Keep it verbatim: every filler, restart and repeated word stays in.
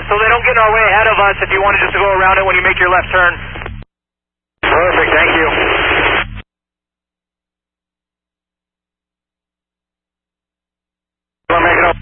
so they don't get in our way ahead of us if you wanted just to go around it when you make your left turn. Perfect, thank you. I'm making up.